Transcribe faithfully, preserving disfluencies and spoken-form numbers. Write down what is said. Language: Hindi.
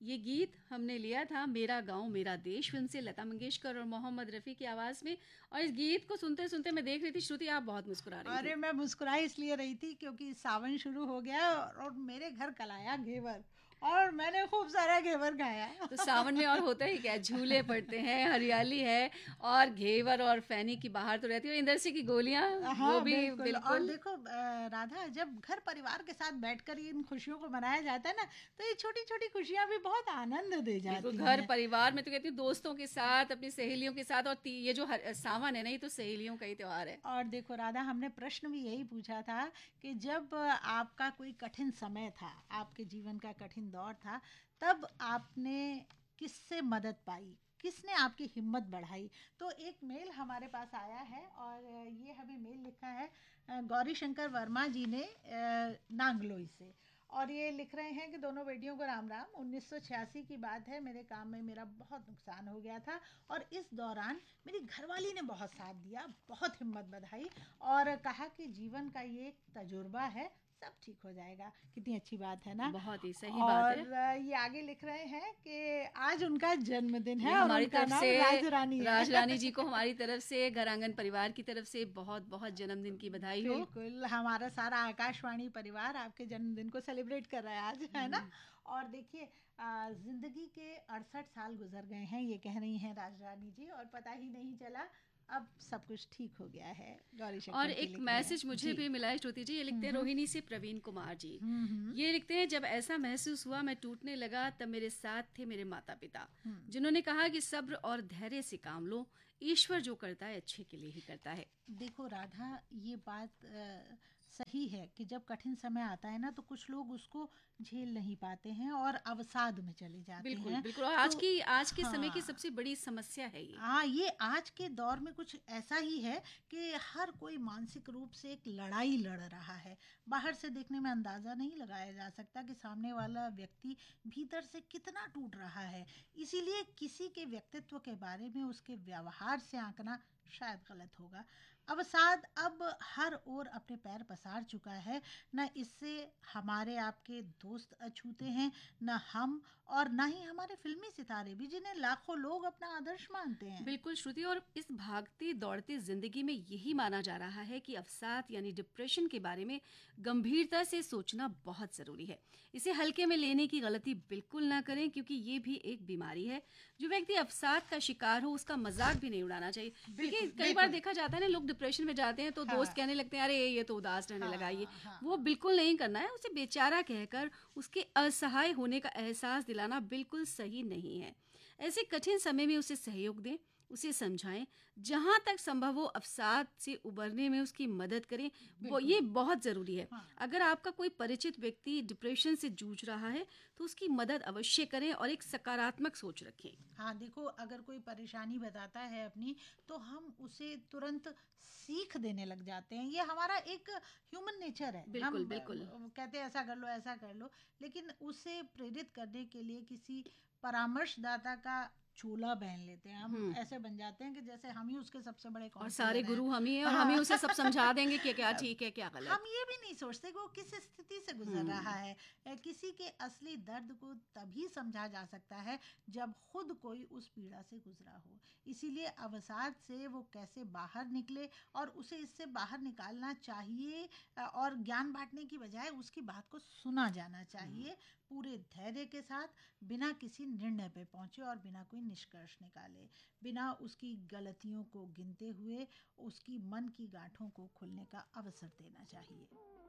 ये गीत हमने लिया था मेरा गांव मेरा देश फिल्म से, लता मंगेशकर और मोहम्मद रफ़ी की आवाज़ में। और इस गीत को सुनते सुनते मैं देख रही थी श्रुति, आप बहुत मुस्कुरा रही अरे थी। मैं मुस्कुराई इसलिए रही थी क्योंकि सावन शुरू हो गया और, और मेरे घर कल आया घेवर और मैंने खूब सारा घेवर खाया। तो सावन में और होता ही क्या है, झूले पड़ते हैं, हरियाली है और घेवर और फैनी की बाहर तो रहती है, और इंदर सिंह की गोलियां वो हाँ भी बिल्कुल। और बिल्कुल। देखो अ, राधा, जब घर परिवार के साथ बैठकर इन खुशियों को मनाया जाता है ना, तो ये छोटी छोटी खुशियां भी बहुत आनंद दे बिल्कुल जाती घर हैं। परिवार में तो कहती हूँ दोस्तों के साथ, अपनी सहेलियों के साथ, और ती- ये जो हर, सावन है ना, ये तो सहेलियों का ही त्योहार है। और देखो राधा, हमने प्रश्न भी यही पूछा था कि जब आपका कोई कठिन समय था, आपके जीवन का कठिन दौर था, तब आपने किससे मदद पाई, किसने आपकी हिम्मत बढ़ाई। तो एक मेल हमारे पास आया है और ये हमें मेल लिखा है अ, गौरी शंकर वर्मा जी ने अ, नांगलोई से। और ये लिख रहे हैं कि दोनों बेटियों को राम राम। उन्नीस सौ छियासी की बात है, मेरे काम में मेरा बहुत नुकसान हो गया था और इस दौरान मेरी घरवाली ने बहुत साथ दिया, बहुत हिम्मत बधाई और कहा कि जीवन का ये एक तजुर्बा है, सब ठीक हो जाएगा। कितनी अच्छी बात है ना। बहुत ही सही बात है। और अ, ये आगे लिख रहे हैं कि आज उनका जन्मदिन ये है और हमारी उनका तरफ से, नाम राज रानी है। राज रानी जी को हमारी तरफ से, घरांगन परिवार की तरफ से बहुत बहुत जन्मदिन की बधाई हो। बिल्कुल, हमारा सारा आकाशवाणी परिवार आपके जन्मदिन को सेलिब्रेट कर रहा है आज, है ना। हम्म। और देखिए अ, जिंदगी के अड़सठ साल गुजर गए हैं, ये कह रही हैं राज रानी जी, और पता ही नहीं चला, अब सब कुछ ठीक हो गया है। गौरी और शंकर जी एक लिख रहे हैं मैसेज मुझे जी। भी मिला है श्रुति जी, ये लिखते हैं हम्म रोहिणी से प्रवीण कुमार जी। हम्म ये लिखते हैं, जब ऐसा महसूस हुआ मैं टूटने लगा, तब मेरे साथ थे मेरे माता पिता, हम्म। जिन्होंने कहा कि सब्र और धैर्य से काम लो, ईश्वर जो करता है अच्छे के लिए ही करता है। देखो राधा, ये बात अ, सही है कि जब कठिन समय आता है ना, तो कुछ लोग उसको झेल नहीं पाते हैं और अवसाद में चले जाते बिल्कुल हैं। बिल्कुल, और आज तो की आज के समय की हाँ, सबसे बड़ी समस्या है ये। हाँ, ये आज के दौर में कुछ ऐसा ही है कि हर कोई मानसिक रूप से एक लड़ाई लड़ रहा है। बाहर से देखने में अंदाज़ा नहीं लगाया जा सकता कि सामने वाला व्यक्ति भीतर से कितना टूट रहा है। इसीलिए किसी के व्यक्तित्व के बारे में उसके व्यवहार से आंकना शायद गलत होगा। अवसाद अब हर ओर अपने पैर पसार चुका है। न इससे हमारे आपके दोस्त अछूते हैं, न हम, और न ही हमारे फिल्मी सितारे भी, जिन्हें लाखों लोग अपना आदर्श मानते हैं। बिल्कुल श्रुति, और इस भागती दौड़ती जिंदगी में यही माना जा रहा है कि अवसाद यानी डिप्रेशन के बारे में गंभीरता से सोचना बहुत जरूरी है। इसे हल्के में लेने की गलती बिल्कुल ना करें, क्योंकि ये भी एक बीमारी है। जो व्यक्ति अवसाद का शिकार हो, उसका मजाक भी नहीं उड़ाना चाहिए, क्योंकि बिल्कुल कई बार बिल्कुल। देखा जाता है ना, लोग डिप्रेशन में जाते हैं तो दोस्त हाँ कहने लगते हैं, अरे ये तो उदास रहने लगा, ये हाँ हाँ। वो बिल्कुल नहीं करना है। उसे बेचारा कहकर उसके असहाय होने का एहसास दिलाना बिल्कुल सही नहीं है। ऐसे कठिन समय में उसे सहयोग दें, उसे समझाएं, जहां तक संभव हो अवसाद से उबरने में उसकी मदद करें। वो बिल्कुल। ये बहुत जरूरी है। हाँ अगर आपका कोई परिचित व्यक्ति डिप्रेशन से जूझ रहा है तो उसकी मदद अवश्य करें और एक सकारात्मक सोच रखें। हाँ, देखो अगर कोई परेशानी बताता है अपनी, तो हम उसे तुरंत सीख देने लग जाते हैं। ये हमारा एक ह्यूमन नेचर है। बिल्कुल हम अ, बिल्कुल। अ, कहते हैं ऐसा कर लो ऐसा कर लो, लेकिन उसे प्रेरित करने के लिए किसी परामर्शदाता का चोला पहन लेते हैं। हम हम्म। ऐसे बन जाते हैं कि जैसे हम ही उसके सबसे बड़े और सारे काउंसलर हैं। गुरु हम ही हैं, और हम ही हाँ। उसे सब समझा देंगे कि क्या ठीक है क्या हम गलत। ये भी नहीं सोचते कि वो किस स्थिति से गुजर रहा हम्म। है। अ, किसी के असली दर्द को तभी समझा जा सकता है जब खुद कोई उस पीड़ा से गुजरा हो। इसीलिए अवसाद से वो कैसे बाहर निकले और उसे इससे बाहर निकालना चाहिए, अ, और ज्ञान बांटने की बजाय उसकी बात को सुना जाना चाहिए पूरे धैर्य के साथ, बिना किसी निर्णय पे पहुंचे और बिना कोई निष्कर्ष निकाले, बिना उसकी गलतियों को गिनते हुए उसकी मन की गांठों को खुलने का अवसर देना चाहिए।